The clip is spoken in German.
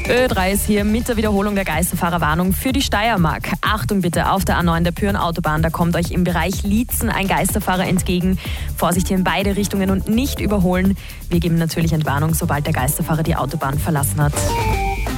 Ö3 ist hier mit der Wiederholung der Geisterfahrerwarnung für die Steiermark. Achtung bitte, auf der A9 der Pyhrn-Autobahn, da kommt euch im Bereich Liezen ein Geisterfahrer entgegen. Vorsicht hier in beide Richtungen und nicht überholen. Wir geben natürlich Entwarnung, sobald der Geisterfahrer die Autobahn verlassen hat.